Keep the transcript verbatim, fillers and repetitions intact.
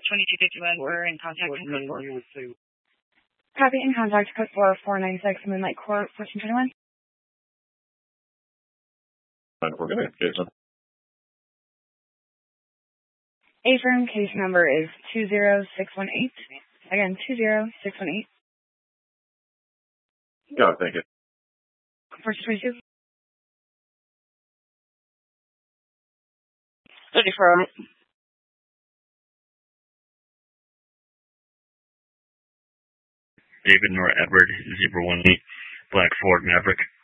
twenty-two fifty-one, we're in contact. Copy, in contact, code four four nine six, Moonlight Court, fourteen twenty-one. We're going to get some. A-firm case number is two zero six one eight. Again, two zero six one eight. Got it, thank you. fourteen twenty-two. thirty-four. David Nor Edward, zero one eight, Black Ford Maverick.